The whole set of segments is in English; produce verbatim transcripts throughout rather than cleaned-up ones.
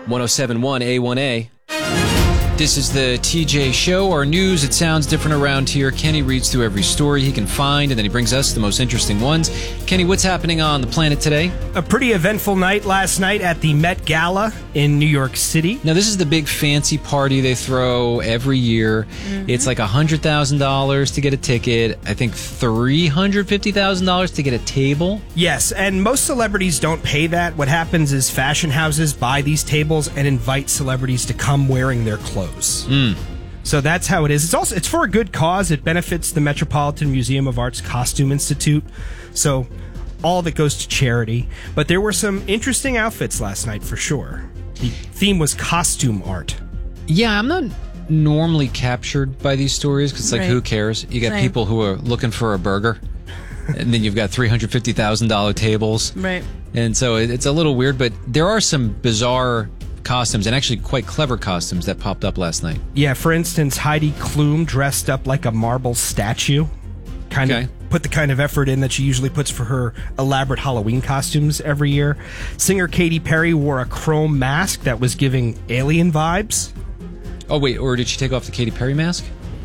one oh seven point one A one A. This is the T J Show, our news. It sounds different around here. Kenny reads through every story he can find, and then he brings us the most interesting ones. Kenny, what's happening on the planet today? A pretty eventful night last night at the Met Gala in New York City. Now, this is the big fancy party they throw every year. Mm-hmm. It's like one hundred thousand dollars to get a ticket. I think three hundred fifty thousand dollars to get a table. Yes, and most celebrities don't pay that. What happens is fashion houses buy these tables and invite celebrities to come wearing their clothes. Mm. So that's how it is. It's also it's for a good cause. It benefits the Metropolitan Museum of Art's Costume Institute. So all of it goes to charity. But there were some interesting outfits last night for sure. The theme was costume art. Yeah, I'm not normally captured by these stories because, like, right. Who cares? You got Same. people who are looking for a burger, and then you've got three hundred fifty thousand dollars tables. Right. And so it's a little weird, but there are some bizarre costumes, and actually quite clever costumes, that popped up last night. Yeah, for instance, Heidi Klum dressed up like a marble statue. Kind okay. of put the kind of effort in that she usually puts for her elaborate Halloween costumes every year. Singer Katy Perry wore a chrome mask that was giving alien vibes. Oh, wait, or did she take off the Katy Perry mask?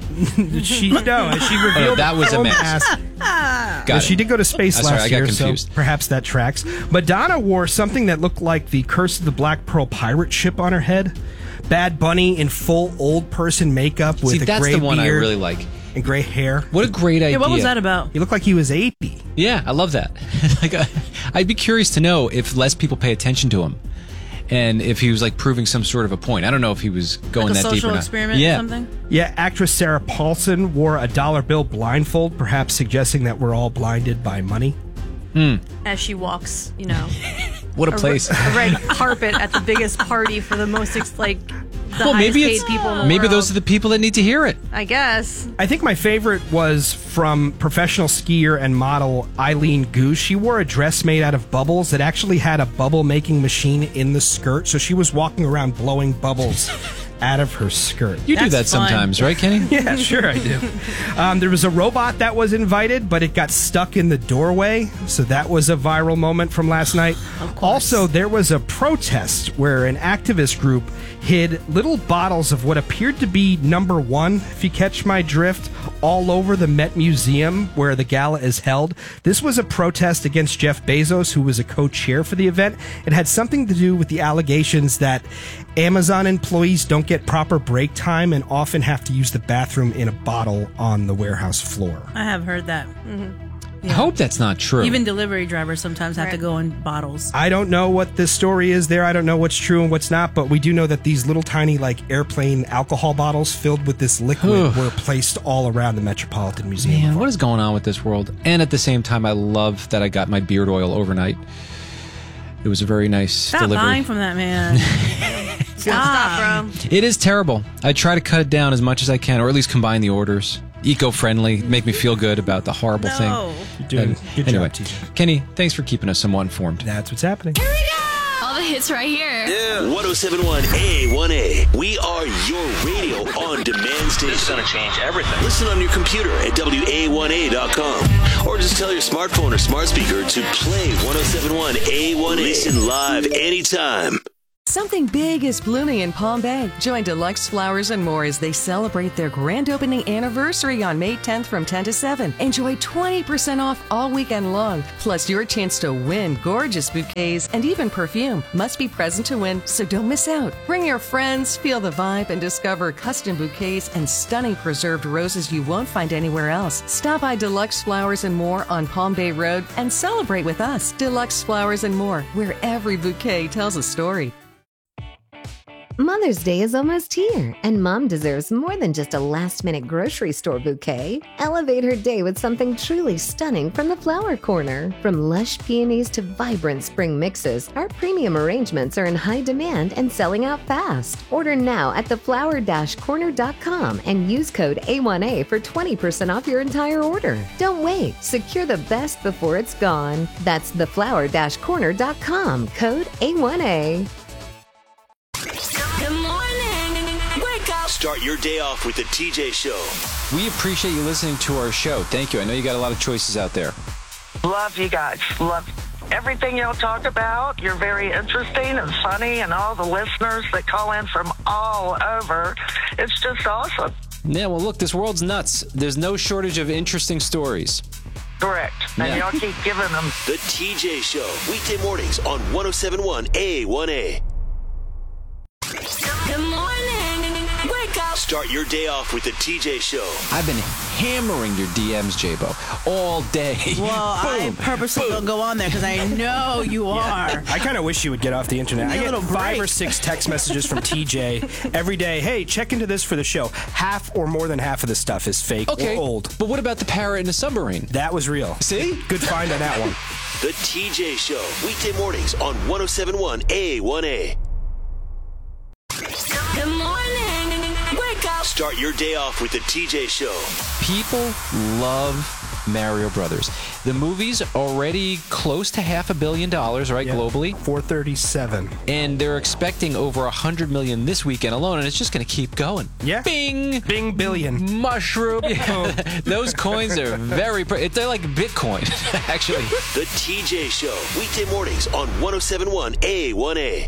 she no, she revealed oh, that was a mask. mask. Got she did go to space oh, last sorry, I got year, confused. So perhaps that tracks. Madonna wore something that looked like the Curse of the Black Pearl pirate ship on her head. Bad Bunny in full old person makeup with See, a that's gray the one beard I really like. And gray hair. What a great idea! Yeah, what was that about? He looked like he was eighty. Yeah, I love that. like, I, I'd be curious to know if less people pay attention to him. And if he was like proving some sort of a point. I don't know if he was going like that deep or not. a social experiment yeah. or something? Yeah, actress Sarah Paulson wore a dollar bill blindfold, perhaps suggesting that we're all blinded by money. Mm. As she walks, you know. What a place. A, a red carpet at the biggest party for the most, ex- like, the well, highest maybe paid it's, people in the Maybe world. those are the people that need to hear it. I guess. I think my favorite was from professional skier and model Eileen Gu. She wore a dress made out of bubbles that actually had a bubble-making machine in the skirt, so she was walking around blowing bubbles out of her skirt. You That's do that fun. sometimes, right, Kenny? Yeah, sure I do. Um, there was a robot that was invited, but it got stuck in the doorway, so that was a viral moment from last night. Also, there was a protest where an activist group hid little bottles of what appeared to be number one, if you catch my drift, all over the Met Museum where the gala is held. This was a protest against Jeff Bezos, who was a co-chair for the event. It had something to do with the allegations that Amazon employees don't get proper break time and often have to use the bathroom in a bottle on the warehouse floor. I have heard that. Mm-hmm. Yeah. I hope that's not true. Even delivery drivers sometimes have right. to go in bottles. I don't know what the story is there. I don't know what's true and what's not, but we do know that these little tiny like airplane alcohol bottles filled with this liquid were placed all around the Metropolitan Museum. Man, what is going on with this world? And at the same time, I love that I got my beard oil overnight. It was a very nice Stop delivery. buying from that man. Stop, bro. It is terrible. I try to cut it down as much as I can, or at least combine the orders. Eco-friendly, make me feel good about the horrible No. thing. You're doing And good anyway, job, T J. Kenny, thanks for keeping us somewhat informed. That's what's happening. Here we go! All the hits right here. Yeah. one oh seven point one A one A. We are your radio on demand station. It's going to change everything. Listen on your computer at W A one A dot com. Or just tell your smartphone or smart speaker to play one oh seven point one A one A. Listen live anytime. Something big is blooming in Palm Bay. Join Deluxe Flowers and More as they celebrate their grand opening anniversary on May tenth from ten to seven. Enjoy twenty percent off all weekend long, plus your chance to win gorgeous bouquets and even perfume. Must be present to win, so don't miss out. Bring your friends, feel the vibe, and discover custom bouquets and stunning preserved roses you won't find anywhere else. Stop by Deluxe Flowers and More on Palm Bay Road and celebrate with us. Deluxe Flowers and More, where every bouquet tells a story. Mother's Day is almost here, and Mom deserves more than just a last-minute grocery store bouquet. Elevate her day with something truly stunning from the Flower Corner. From lush peonies to vibrant spring mixes, our premium arrangements are in high demand and selling out fast. Order now at the flower corner dot com and use code A one A for twenty percent off your entire order. Don't wait. Secure the best before it's gone. That's the flower corner dot com, code A one A. Good morning. Wake up. Start your day off with the T J Show. We appreciate you listening to our show. Thank you. I know you got a lot of choices out there. Love you guys. Love everything y'all talk about. You're very interesting and funny, and all the listeners that call in from all over. It's just awesome. Yeah, well, look, this world's nuts. There's no shortage of interesting stories. Correct. And Yeah. y'all keep giving them. The T J Show, weekday mornings on one oh seven point one A one A. Good morning. Wake up. Start your day off with the T J Show. I've been hammering your D Ms, J-Bo, all day. Well, I purposely don't go on there because I know you are. I kind of wish you would get off the internet. Give me I a get little five break. or six text messages from T J every day. Hey, check into this for the show. Half or more than half of the stuff is fake Okay, or old. but what about the parrot in the submarine? That was real. See? Good find on that one. The T J Show, weekday mornings on one oh seven point one A one A. Good morning. Wake up. Start your day off with the T J Show. People love Mario Brothers. The movie's already close to half a billion dollars, right, Yeah. globally? four thirty-seven. And they're expecting over a hundred million this weekend alone, and it's just going to keep going. Yeah. Bing! Bing billion. Mushroom. Those coins are very, pre- they're like Bitcoin, actually. The T J Show, weekday mornings on one oh seven point one A one A.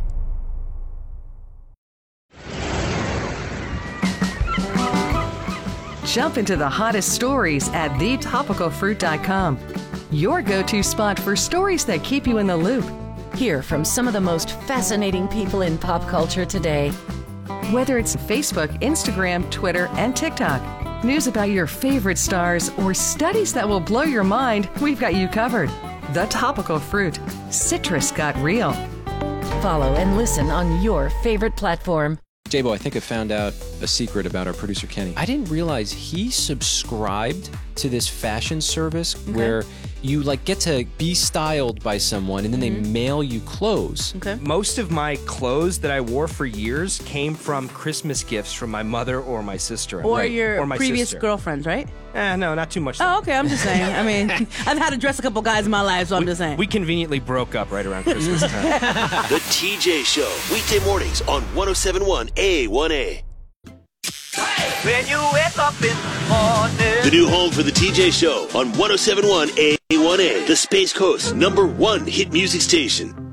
Jump into the hottest stories at the topical fruit dot com. Your go-to spot for stories that keep you in the loop. Hear from some of the most fascinating people in pop culture today. Whether it's Facebook, Instagram, Twitter, and TikTok, news about your favorite stars, or studies that will blow your mind, we've got you covered. The Topical Fruit. Citrus got real. Follow and listen on your favorite platform. J-Bo, I think I found out a secret about our producer, Kenny. I didn't realize he subscribed to this fashion service where you like get to be styled by someone and then they mail you clothes. Okay. Most of my clothes that I wore for years came from Christmas gifts from my mother or my sister. Or Right. your or my previous sister. girlfriends, right? Eh, no, not too much. Oh, okay. I'm just saying. I mean, I've had to dress a couple guys in my life, so I'm just saying. We conveniently broke up right around Christmas time. The T J Show, weekday mornings on one oh seven point one A one A. When you wake up in the morning. The new home for the T J Show on one oh seven point one A one A, the Space Coast number one hit music station.